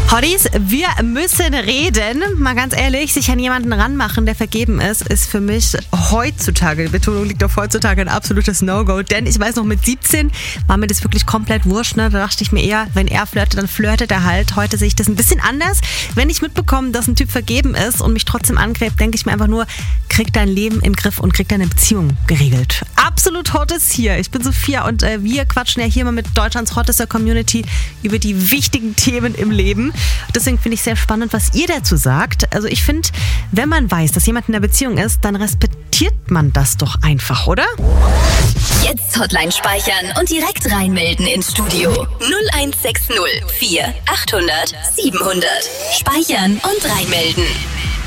Hotties, wir müssen reden. Mal ganz ehrlich, sich an jemanden ranmachen, der vergeben ist für mich heutzutage, die Betonung liegt auf heutzutage, ein absolutes No-Go. Denn ich weiß noch, mit 17 war mir das wirklich komplett wurscht. Ne? Da dachte ich mir eher, wenn er flirtet, dann flirtet er halt. Heute sehe ich das ein bisschen anders. Wenn ich mitbekomme, dass ein Typ vergeben ist und mich trotzdem angreift, denke ich mir einfach nur, krieg dein Leben in den Griff und krieg deine Beziehung geregelt. Absolut Hottes hier. Ich bin Sophia und wir quatschen ja hier mal mit Deutschlands hottester Community über die wichtigen Themen im Leben. Deswegen finde ich sehr spannend, was ihr dazu sagt. Also ich finde, wenn man weiß, dass jemand in einer Beziehung ist, dann respektiert man das doch einfach, oder? Jetzt Hotline speichern und direkt reinmelden ins Studio. 0160 4 800 700. Speichern und reinmelden.